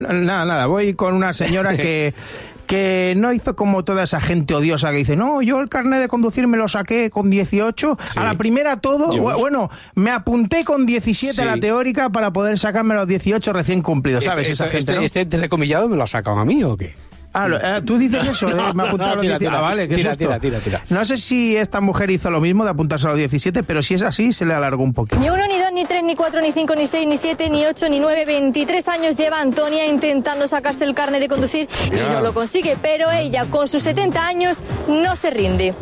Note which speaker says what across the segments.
Speaker 1: Nada, voy con una señora que no hizo como toda esa gente odiosa que dice, no, yo el carnet de conducir me lo saqué con 18, sí. A la primera todo, bueno, me apunté con 17 a la teórica para poder sacarme los 18 recién cumplidos, ¿sabes? Esa gente, ¿no?
Speaker 2: ¿Este entrecomillado me lo ha sacado a mí o qué?
Speaker 1: Tú dices eso, me ha apuntado a los 17. Vale, ¿qué es esto? Tira. No sé si esta mujer hizo lo mismo de apuntarse a los 17, pero si es así, se le alargó un poquito.
Speaker 3: Ni 1, ni 2, ni 3, ni 4, ni 5, ni 6, ni 7, ni 8, ni 9, 23 años lleva Antonia intentando sacarse el carnet de conducir y no lo consigue, pero ella, con sus 70 años, no se rinde.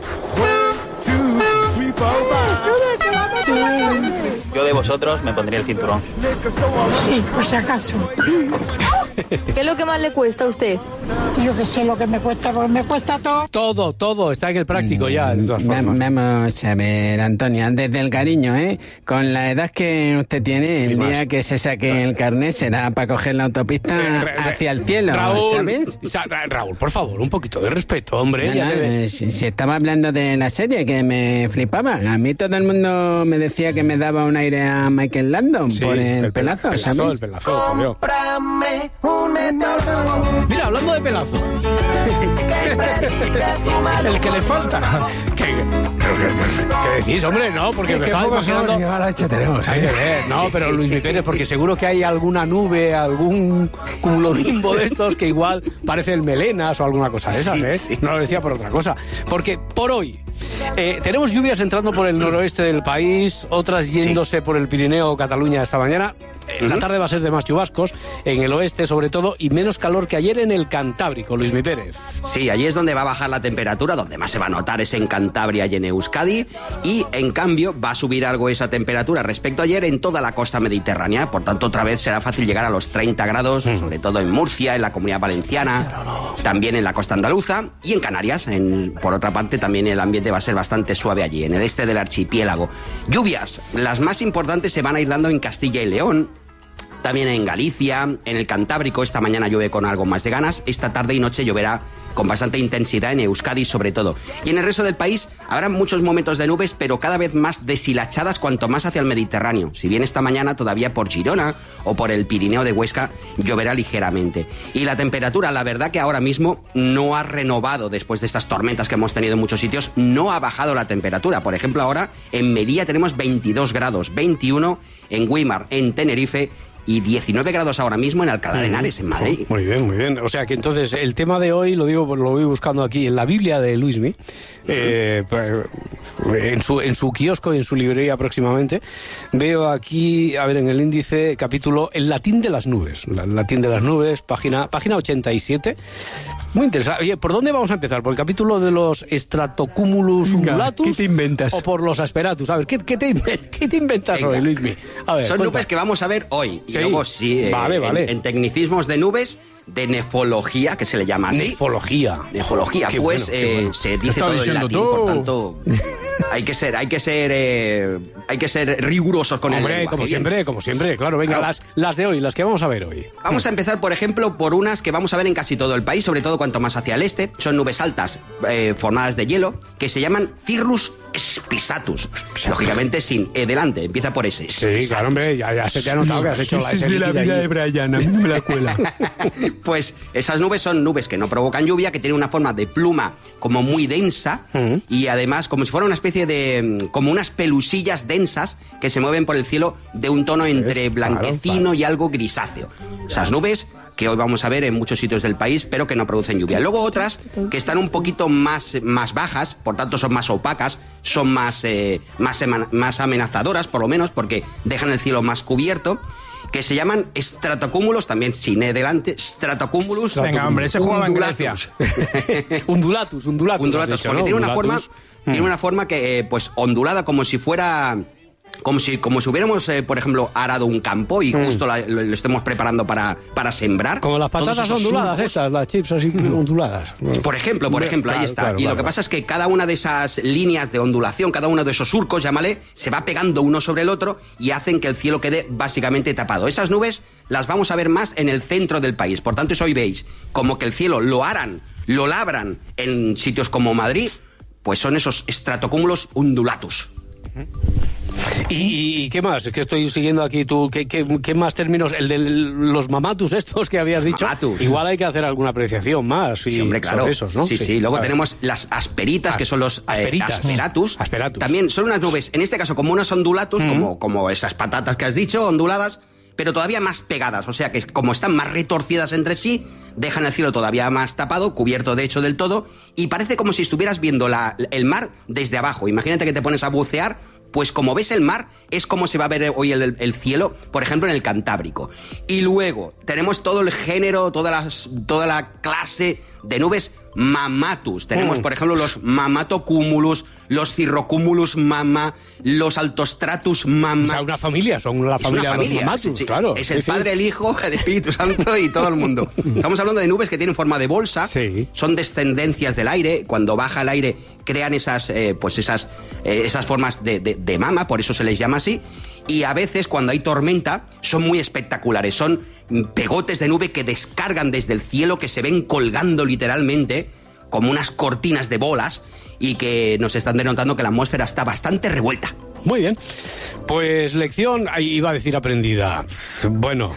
Speaker 4: Yo de vosotros me pondría el cinturón.
Speaker 5: Sí, por si acaso.
Speaker 3: ¿Qué es lo que más le cuesta a usted?
Speaker 5: Yo que sé lo que me cuesta, porque me cuesta todo.
Speaker 2: Todo, está en el práctico ya, de todas formas.
Speaker 6: Vamos a ver, Antonia, desde el cariño, con la edad que usted tiene, el día que se saque el carnet será para coger la autopista hacia el cielo,
Speaker 2: Raúl, por favor, un poquito de respeto, hombre.
Speaker 6: Si estaba hablando de la serie, que me flipaba. A mí todo el mundo me decía que me daba un aire a Michael Landon por el pelazo, ¿sabes?
Speaker 2: El pelazo, Mira, hablando de pelazo.
Speaker 1: El que le falta.
Speaker 2: ¿Qué decís, hombre? No, porque me estaba imaginando... Hay que ver, no, pero Luis Pérez, porque seguro que hay alguna nube, algún cumulonimbo de estos que igual parece el Melenas o alguna cosa de esas, ¿eh? Sí. No lo decía por otra cosa. Porque por hoy tenemos lluvias entrando por el noroeste del país, otras yéndose por el Pirineo o Cataluña esta mañana. En la tarde va a ser de más chubascos, en el oeste sobre todo, y menos calor que ayer en el Cantábrico, Luis Pérez.
Speaker 7: Sí, allí es donde va a bajar la temperatura, donde más se va a notar es en Cantabria y en Euskadi, y en cambio va a subir algo esa temperatura respecto a ayer en toda la costa mediterránea, por tanto otra vez será fácil llegar a los 30 grados, sobre todo en Murcia, en la Comunidad Valenciana, también en la costa andaluza y en Canarias. Por otra parte también el ambiente va a ser bastante suave allí, en el este del archipiélago. Lluvias, las más importantes se van a ir dando en Castilla y León, también en Galicia, en el Cantábrico. Esta mañana llueve con algo más de ganas, esta tarde y noche lloverá con bastante intensidad en Euskadi sobre todo. Y en el resto del país habrá muchos momentos de nubes, pero cada vez más deshilachadas cuanto más hacia el Mediterráneo. Si bien esta mañana todavía por Girona o por el Pirineo de Huesca lloverá ligeramente. Y la temperatura, la verdad que ahora mismo no ha renovado después de estas tormentas que hemos tenido en muchos sitios, no ha bajado la temperatura. Por ejemplo, ahora en Melilla tenemos 22 grados, 21 en Güímar, en Tenerife, y 19 grados ahora mismo en Alcalá de Henares, en Madrid.
Speaker 2: Muy bien. O sea que entonces el tema de hoy, lo voy buscando aquí en la Biblia de Luismi, en su kiosco y en su librería próximamente. Veo aquí, a ver, en el índice, capítulo, el latín de las nubes. El latín de las nubes, página 87. Muy interesante. Oye, ¿por dónde vamos a empezar? ¿Por el capítulo de los Stratocumulus undulatus?
Speaker 1: ¿Qué te inventas?
Speaker 2: ¿O por los asperatus? A ver, ¿qué te inventas hoy, Luismi? A ver,
Speaker 7: son nubes que vamos a ver hoy. Sí. Luego vale. En tecnicismos de nubes, de nefología, que se le llama así.
Speaker 2: Nefología,
Speaker 7: pues
Speaker 2: bueno.
Speaker 7: Se dice todo en latín, por tanto hay que ser rigurosos con el lenguaje.
Speaker 2: Como siempre, claro. Venga, las de hoy, las que vamos a ver hoy.
Speaker 7: Vamos a empezar, por ejemplo, por unas que vamos a ver en casi todo el país, sobre todo cuanto más hacia el este. Son nubes altas formadas de hielo, que se llaman cirrus spisatus. Lógicamente sin E delante, empieza por ese.
Speaker 2: Sí, claro, hombre, ya se te ha notado que has hecho la S
Speaker 1: de la vida de Brian, a mí me la cuela.
Speaker 7: Pues esas nubes son nubes que no provocan lluvia, que tienen una forma de pluma como muy densa y además como si fuera una especie de... como unas pelusillas densas que se mueven por el cielo de un tono entre blanquecino y algo grisáceo. Esas nubes que hoy vamos a ver en muchos sitios del país, pero que no producen lluvia. Luego otras que están un poquito más bajas, por tanto son más opacas, son más amenazadoras, por lo menos, porque dejan el cielo más cubierto, que se llaman stratocúmulos, también sin E delante, stratocúmulos.
Speaker 1: Venga, hombre, ese jugaba en Grecia.
Speaker 2: Undulatus,
Speaker 7: porque ¿no? Tiene una forma que, pues, ondulada, como si fuera... Como si hubiéramos, por ejemplo, arado un campo y justo lo estemos preparando para sembrar.
Speaker 2: Como las patatas onduladas surcos. Estas, las chips así onduladas.
Speaker 7: Por ejemplo, ahí está. Lo que pasa es que cada una de esas líneas de ondulación, cada uno de esos surcos, llámale, se va pegando uno sobre el otro y hacen que el cielo quede básicamente tapado. Esas nubes las vamos a ver más en el centro del país. Por tanto, hoy veis como que el cielo lo labran en sitios como Madrid, pues son esos stratocúmulos undulatus.
Speaker 2: ¿Y qué más? Es que estoy siguiendo aquí tú. ¿Qué más términos? El de los mamatus estos que habías dicho.
Speaker 7: Mamatus.
Speaker 2: Igual hay que hacer alguna apreciación más.
Speaker 7: Sí, hombre, claro.
Speaker 2: Esos, ¿no?
Speaker 7: Sí. Luego tenemos las asperitas, que son los asperatus. También son unas nubes, en este caso como unos ondulatus, como esas patatas que has dicho, onduladas, pero todavía más pegadas. O sea que como están más retorcidas entre sí, dejan el cielo todavía más tapado, cubierto de hecho del todo, y parece como si estuvieras viendo el mar desde abajo. Imagínate que te pones a bucear, pues como ves el mar, es como se va a ver hoy el cielo, por ejemplo, en el Cantábrico. Y luego tenemos todo el género, toda la clase de nubes mamatus. Tenemos, por ejemplo, los mamatocumulus, los cirrocumulus mama, los altostratus mama.
Speaker 2: O sea, una familia, son la familia de los mamatus,
Speaker 7: sí.
Speaker 2: Claro.
Speaker 7: Es el Padre, el Hijo, el Espíritu Santo y todo el mundo. Estamos hablando de nubes que tienen forma de bolsa, son descendencias del aire, cuando baja el aire crean esas formas de mama, por eso se les llama así, y a veces cuando hay tormenta son muy espectaculares, son pegotes de nube que descargan desde el cielo, que se ven colgando literalmente como unas cortinas de bolas y que nos están denotando que la atmósfera está bastante revuelta.
Speaker 2: Muy bien, pues lección, iba a decir aprendida. Bueno,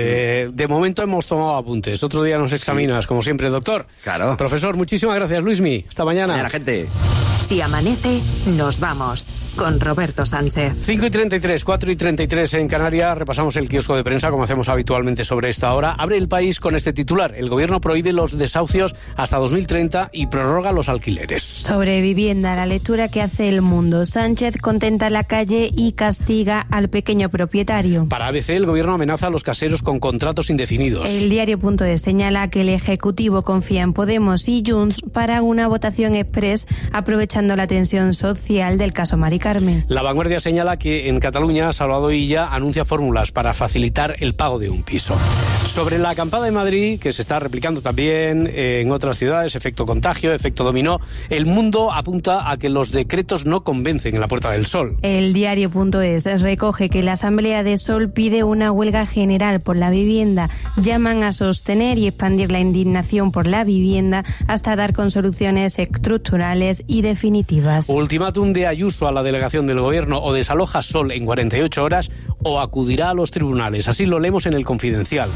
Speaker 2: de momento hemos tomado apuntes, otro día nos examinas, como siempre, doctor.
Speaker 7: Claro.
Speaker 2: Profesor, muchísimas gracias, Luismi, hasta mañana.
Speaker 7: Mañana, gente.
Speaker 8: Si amanece, nos vamos. Con Roberto Sánchez.
Speaker 2: 5:33, 4:33 en Canarias. Repasamos el kiosco de prensa, como hacemos habitualmente sobre esta hora. Abre El País con este titular: el gobierno prohíbe los desahucios hasta 2030 y prorroga los alquileres.
Speaker 9: Sobre vivienda, la lectura que hace El Mundo. Sánchez contenta la calle y castiga al pequeño propietario.
Speaker 2: Para ABC, el gobierno amenaza a los caseros con contratos indefinidos.
Speaker 9: El diario.es señala que el Ejecutivo confía en Podemos y Junts para una votación exprés, aprovechando la tensión social del caso Mari Carmen.
Speaker 2: La Vanguardia señala que en Cataluña Salvador Illa anuncia fórmulas para facilitar el pago de un piso. Sobre la acampada de Madrid, que se está replicando también en otras ciudades, efecto contagio, efecto dominó, El Mundo apunta a que los decretos no convencen en la Puerta del Sol.
Speaker 9: El diario.es recoge que la Asamblea de Sol pide una huelga general por la vivienda. Llaman a sostener y expandir la indignación por la vivienda hasta dar con soluciones estructurales y definitivas.
Speaker 2: Ultimátum de Ayuso a la delegación del gobierno: o desaloja Sol en 48 horas o acudirá a los tribunales. Así lo leemos en El Confidencial.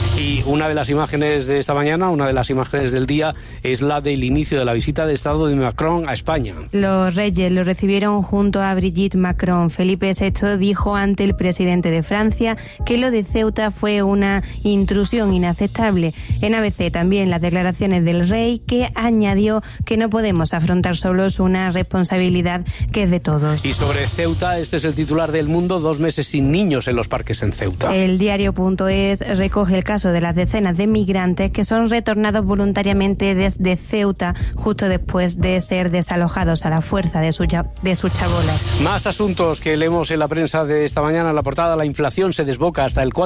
Speaker 2: Y una de las imágenes de esta mañana, una de las imágenes del día, es la del inicio de la visita de Estado de Macron a España.
Speaker 9: Los reyes lo recibieron junto a Brigitte Macron. Felipe VI dijo ante el presidente de Francia que lo de Ceuta fue una intrusión inaceptable. En ABC también las declaraciones del rey, que añadió que no podemos afrontar solos una responsabilidad que es de todos.
Speaker 2: Y sobre Ceuta, este es el titular del Mundo: 2 meses sin niños en los parques en Ceuta.
Speaker 9: El diario.es recoge el caso de las decenas de migrantes que son retornados voluntariamente desde Ceuta justo después de ser desalojados a la fuerza de sus chabolas.
Speaker 2: Más asuntos que leemos en la prensa de esta mañana. En la portada: la inflación se desboca hasta el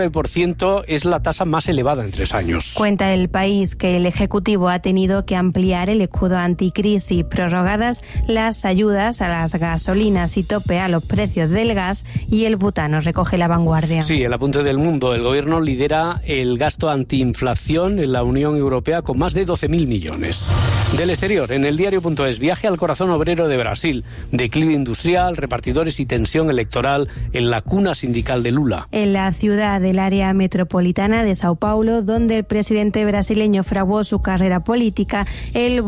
Speaker 2: 4,9%, es la tasa más elevada en 3 años.
Speaker 9: Cuenta El País que el Ejecutivo ha tenido que ampliar el escudo anticrisis, prorrogadas las ayudas a las gasolinas y tope a los precios del gas y el butano, recoge La Vanguardia.
Speaker 2: Sí, el apunte del Mundo: el gobierno lidera el gasto antiinflación en la Unión Europea con más de 12.000 millones. Del exterior, en el diario.es: viaje al corazón obrero de Brasil, declive industrial, repartidores y tensión electoral en la cuna sindical de Lula.
Speaker 9: En la ciudad del área metropolitana de Sao Paulo, donde el presidente brasileño fraguó su carrera política, el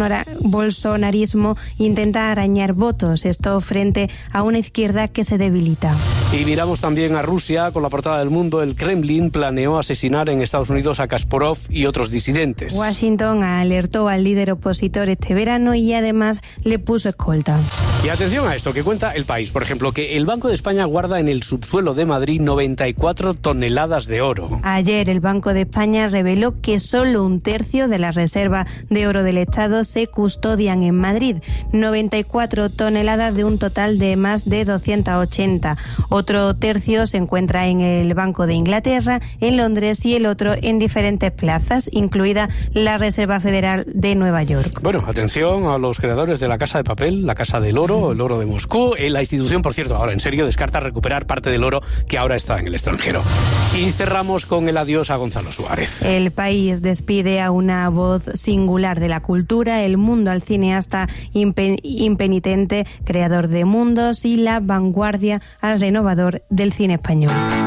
Speaker 9: bolsonarismo intenta arañar votos, esto frente a una izquierda que se debilita.
Speaker 2: Y miramos también a Rusia con la portada del Mundo: el Kremlin planeó asesinar en Estados Unidos a Kasparov y otros disidentes.
Speaker 9: Washington alertó al líder opositor este verano y además le puso escolta.
Speaker 2: Y atención a esto que cuenta El País, por ejemplo, que el Banco de España guarda en el subsuelo de Madrid 94 toneladas de oro.
Speaker 9: Ayer el Banco de España reveló que solo 1/3 de la reserva de oro del Estado se custodian en Madrid, 94 toneladas de un total de más de 280. Otro tercio se encuentra en el Banco de Inglaterra, en Londres, y el otro en diferentes plazas, incluida la Reserva Federal de Nueva York.
Speaker 2: Bueno, atención a los creadores de La Casa de Papel, La Casa del Oro. oro, el oro de Moscú. La institución, por cierto, ahora en serio, descarta recuperar parte del oro que ahora está en el extranjero. Y cerramos con el adiós a Gonzalo Suárez.
Speaker 9: El País despide a una voz singular de la cultura, el mundo al cineasta impenitente, creador de mundos, y la vanguardia al renovador del cine español.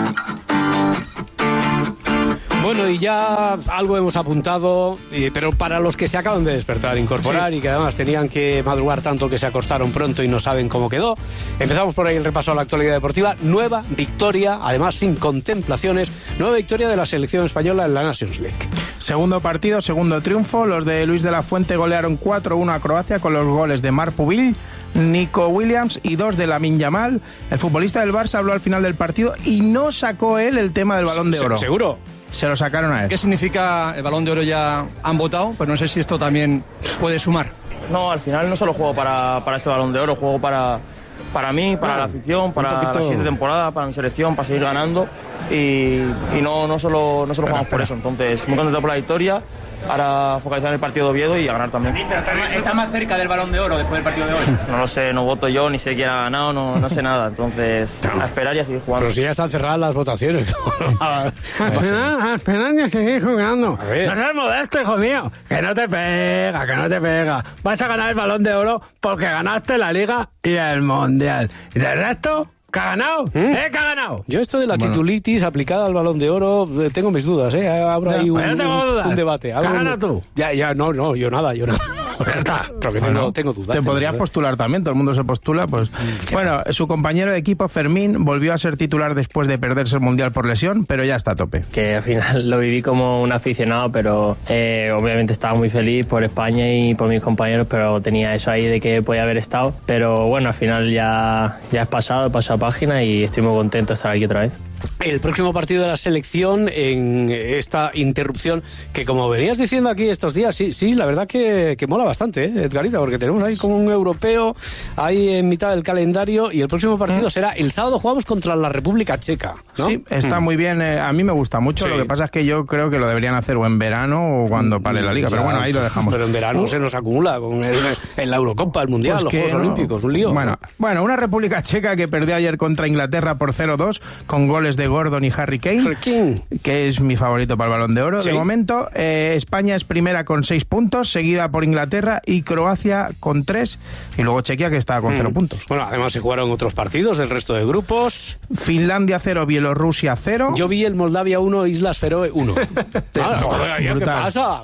Speaker 2: Bueno, y ya algo hemos apuntado, pero para los que se acaban de despertar, incorporar, sí, y que además tenían que madrugar tanto que se acostaron pronto y no saben cómo quedó, empezamos por ahí el repaso a la actualidad deportiva. Nueva victoria, además sin contemplaciones, nueva victoria de la selección española en la Nations League.
Speaker 1: Segundo partido, segundo triunfo. Los de Luis de la Fuente golearon 4-1 a Croacia con los goles de Marc Pubil, Nico Williams y 2 de Lamine Yamal. El futbolista del Barça habló al final del partido y no sacó él el tema del Balón de Oro.
Speaker 2: ¿Seguro?
Speaker 1: Se lo sacaron a él.
Speaker 10: ¿Qué significa el Balón de Oro? Ya han votado, pero no sé si esto también puede sumar.
Speaker 11: No, al final no solo juego para este Balón de Oro, juego para mí, para la afición, para la siguiente temporada, para mi selección, para seguir ganando y no solo jugamos por eso. Entonces, muy contento por la victoria. Ahora focalizar en el partido de Oviedo y a ganar también.
Speaker 12: ¿Está más cerca del Balón de Oro después del partido de hoy?
Speaker 11: No lo sé, no voto yo, ni sé quién ha ganado, no sé nada. Entonces, a esperar y a seguir jugando.
Speaker 2: Pero si ya están cerradas las votaciones.
Speaker 6: A esperar y a seguir jugando. No seas modesto, hijo mío. Que no te pega. Vas a ganar el Balón de Oro porque ganaste la Liga y el Mundial. ¿Y del resto? ¿Qué ha ganado? ¿Qué ha ganado?
Speaker 2: Yo esto de la titulitis aplicada al Balón de Oro tengo mis dudas, Habrá ahí un debate.
Speaker 6: ¿Qué has ganado tú?
Speaker 2: Ya, no, yo nada. Pero que tengo dudas.
Speaker 1: Te podrías postular también, todo el mundo se postula, pues. Bueno, su compañero de equipo, Fermín, volvió a ser titular después de perderse el Mundial por lesión, pero ya está a tope.
Speaker 13: Que al final lo viví como un aficionado, pero obviamente estaba muy feliz por España y por mis compañeros, pero tenía eso ahí de que podía haber estado. Pero bueno, al final ya es pasado, a página y estoy muy contento de estar aquí otra vez.
Speaker 2: El próximo partido de la selección en esta interrupción que, como venías diciendo aquí estos días, sí, la verdad que mola bastante, Edgarita, porque tenemos ahí como un europeo ahí en mitad del calendario y el próximo partido será el sábado. Jugamos contra la República Checa, ¿no? Sí,
Speaker 1: está muy bien, a mí me gusta mucho, lo que pasa es que yo creo que lo deberían hacer o en verano o cuando pare la Liga, pero bueno, ahí lo dejamos.
Speaker 2: Pero en verano se nos acumula con en la Eurocopa, el Mundial, los Juegos Olímpicos, un lío.
Speaker 1: Bueno, una República Checa que perdió ayer contra Inglaterra por 0-2 con goles de Gordon y Harry Kane, que es mi favorito para el Balón de Oro. Sí. De momento, España es primera con 6 puntos, seguida por Inglaterra y Croacia con 3, y luego Chequia, que está con 0 puntos.
Speaker 2: Bueno, además se jugaron otros partidos del resto de grupos.
Speaker 1: Finlandia 0, Bielorrusia 0.
Speaker 2: Yo vi el Moldavia 1, Islas Feroe 1. ¿Qué pasa?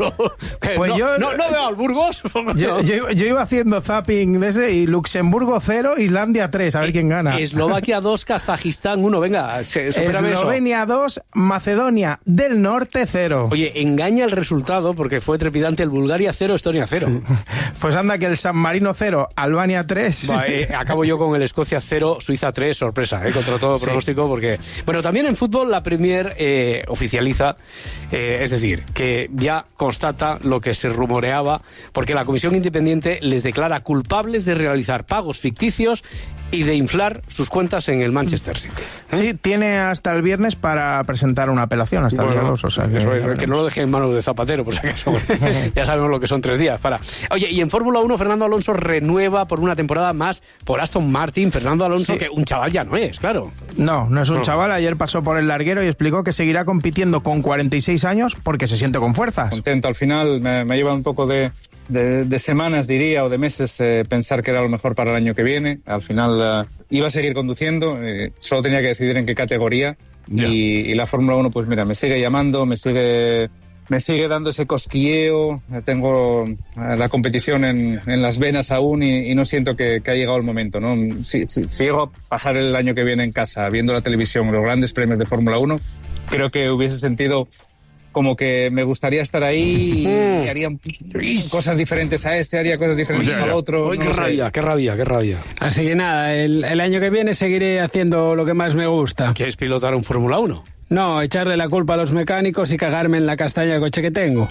Speaker 2: Pues no veo al Burgos.
Speaker 1: Yo iba haciendo zapping de ese, y Luxemburgo 0, Islandia 3, a ver quién gana.
Speaker 2: Eslovaquia 2, Kazajistán 1, venga,
Speaker 1: Eslovenia 2, Macedonia del Norte 0.
Speaker 2: Oye, engaña el resultado porque fue trepidante: el Bulgaria 0, Estonia 0.
Speaker 1: Pues anda que el San Marino 0, Albania 3.
Speaker 2: Acabo yo con el Escocia 0, Suiza 3, sorpresa, contra todo pronóstico, porque... Bueno, también en fútbol la Premier oficializa, es decir, que ya constata lo que se rumoreaba, porque la Comisión Independiente les declara culpables de realizar pagos ficticios y de inflar sus cuentas en el Manchester City.
Speaker 1: Sí, tiene hasta el viernes para presentar una apelación, hasta el día 2. O sea,
Speaker 2: que no lo deje en manos de Zapatero, por si acaso. Ya sabemos lo que son 3 días. Oye, y en Fórmula 1, Fernando Alonso renueva por una temporada más por Aston Martin. Fernando Alonso, que un chaval ya no es, claro.
Speaker 1: No es un chaval. Ayer pasó por el larguero y explicó que seguirá compitiendo con 46 años porque se siente con fuerzas.
Speaker 10: Contento. Al final me lleva un poco de semanas, diría, o de meses, pensar que era lo mejor para el año que viene. Al final iba a seguir conduciendo, solo tenía que decidir en qué categoría. Y la Fórmula 1, pues mira, me sigue llamando, me sigue dando ese cosquilleo. Tengo la competición en las venas aún y no siento que ha llegado el momento, ¿no? Si llego a pasar el año que viene en casa viendo la televisión los grandes premios de Fórmula 1, creo que hubiese sentido como que me gustaría estar ahí y haría cosas diferentes a ese, haría cosas diferentes al otro.
Speaker 2: Qué rabia.
Speaker 6: Así que nada, el año que viene seguiré haciendo lo que más me gusta.
Speaker 2: ¿Qué es pilotar un Fórmula 1?
Speaker 6: No, echarle la culpa a los mecánicos y cagarme en la castaña de coche que tengo.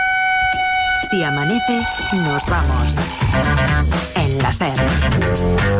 Speaker 8: Si amanece, nos vamos. En la SER.